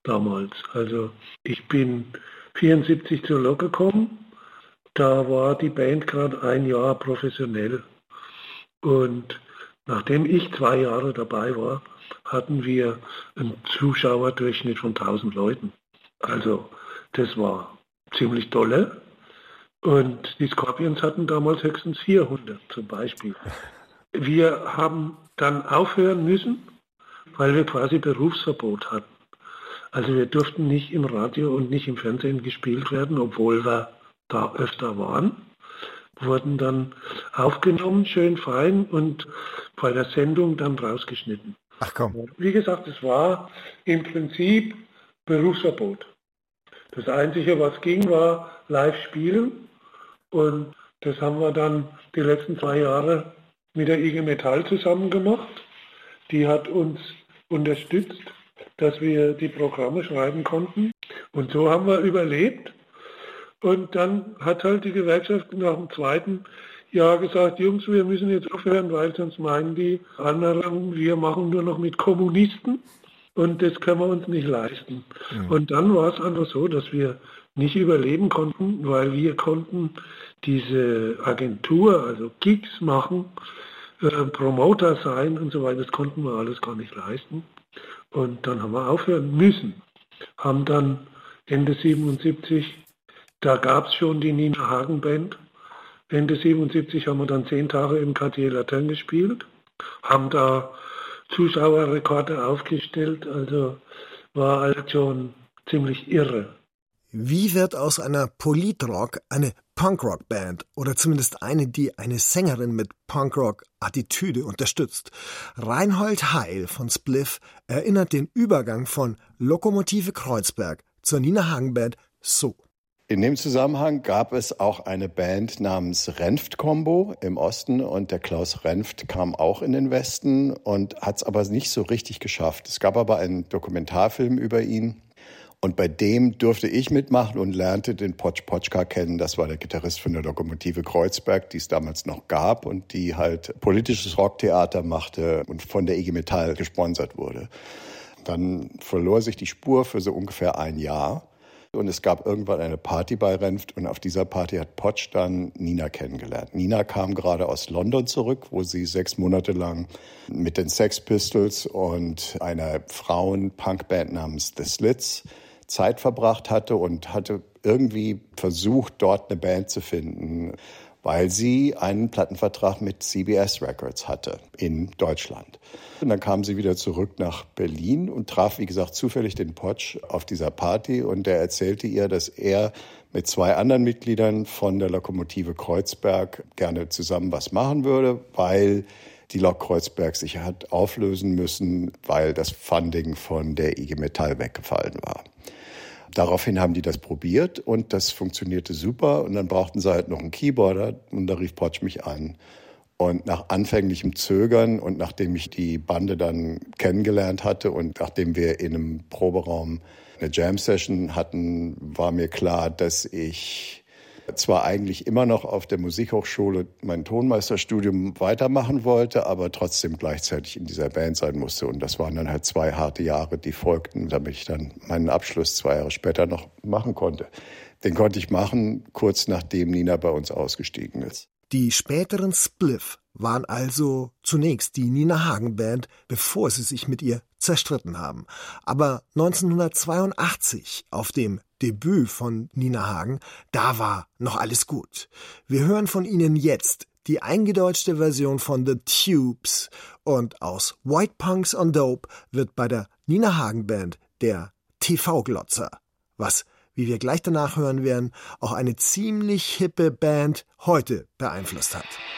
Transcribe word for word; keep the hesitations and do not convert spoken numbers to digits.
damals. Also ich bin vierundsiebzig zur Lok gekommen. Da war die Band gerade ein Jahr professionell. Und nachdem ich zwei Jahre dabei war, hatten wir einen Zuschauerdurchschnitt von tausend Leuten. Also das war ziemlich dolle. Und die Scorpions hatten damals höchstens vierhundert zum Beispiel. Wir haben dann aufhören müssen, weil wir quasi Berufsverbot hatten. Also wir durften nicht im Radio und nicht im Fernsehen gespielt werden, obwohl wir da öfter waren. Wurden dann aufgenommen, schön fein, und bei der Sendung dann rausgeschnitten. Ach komm. Wie gesagt, es war im Prinzip Berufsverbot. Das Einzige, was ging, war live spielen, und das haben wir dann die letzten zwei Jahre mit der I G Metall zusammen gemacht. Die hat uns unterstützt, dass wir die Programme schreiben konnten, und so haben wir überlebt. Und dann hat halt die Gewerkschaft nach dem zweiten Jahr gesagt, Jungs, wir müssen jetzt aufhören, weil sonst meinen die anderen, wir machen nur noch mit Kommunisten, und das können wir uns nicht leisten. Mhm. Und dann war es einfach so, dass wir nicht überleben konnten, weil wir konnten diese Agentur, also Gigs machen, äh, Promoter sein und so weiter, das konnten wir alles gar nicht leisten. Und dann haben wir aufhören müssen. Haben dann Ende siebenundsiebzig, da gab es schon die Nina Hagen Band. Ende siebenundsiebzig haben wir dann zehn Tage im Quartier Latin gespielt, haben da Zuschauerrekorde aufgestellt, also war alles schon ziemlich irre. Wie wird aus einer Politrock eine Punkrock-Band oder zumindest eine, die eine Sängerin mit Punkrock-Attitüde unterstützt? Reinhold Heil von Spliff erinnert den Übergang von Lokomotive Kreuzberg zur Nina Hagen Band so. In dem Zusammenhang gab es auch eine Band namens Renft-Combo im Osten, und der Klaus Renft kam auch in den Westen und hat es aber nicht so richtig geschafft. Es gab aber einen Dokumentarfilm über ihn, und bei dem durfte ich mitmachen und lernte den Potsch Potschka kennen. Das war der Gitarrist von der Lokomotive Kreuzberg, die es damals noch gab und die halt politisches Rocktheater machte und von der I G Metall gesponsert wurde. Dann verlor sich die Spur für so ungefähr ein Jahr. Und es gab irgendwann eine Party bei Renft, und auf dieser Party hat Potsch dann Nina kennengelernt. Nina kam gerade aus London zurück, wo sie sechs Monate lang mit den Sex Pistols und einer Frauen-Punkband namens The Slits Zeit verbracht hatte und hatte irgendwie versucht, dort eine Band zu finden, weil sie einen Plattenvertrag mit C B S Records hatte in Deutschland. Und dann kam sie wieder zurück nach Berlin und traf, wie gesagt, zufällig den Potsch auf dieser Party, und der erzählte ihr, dass er mit zwei anderen Mitgliedern von der Lokomotive Kreuzberg gerne zusammen was machen würde, weil die Lok Kreuzberg sich hat auflösen müssen, weil das Funding von der I G Metall weggefallen war. Daraufhin haben die das probiert und das funktionierte super, und dann brauchten sie halt noch einen Keyboarder, und da rief Potsch mich an. Und nach anfänglichem Zögern und nachdem ich die Bande dann kennengelernt hatte und nachdem wir in einem Proberaum eine Jam-Session hatten, war mir klar, dass ich zwar eigentlich immer noch auf der Musikhochschule mein Tonmeisterstudium weitermachen wollte, aber trotzdem gleichzeitig in dieser Band sein musste. Und das waren dann halt zwei harte Jahre, die folgten, damit ich dann meinen Abschluss zwei Jahre später noch machen konnte. Den konnte ich machen, kurz nachdem Nina bei uns ausgestiegen ist. Die späteren Spliff waren also zunächst die Nina Hagen Band, bevor sie sich mit ihr zerstritten haben. Aber neunzehnhundertzweiundachtzig, auf dem Debüt von Nina Hagen, da war noch alles gut. Wir hören von ihnen jetzt die eingedeutschte Version von The Tubes, und aus White Punks on Dope wird bei der Nina Hagen Band der T V-Glotzer, was, wie wir gleich danach hören werden, auch eine ziemlich hippe Band heute beeinflusst hat.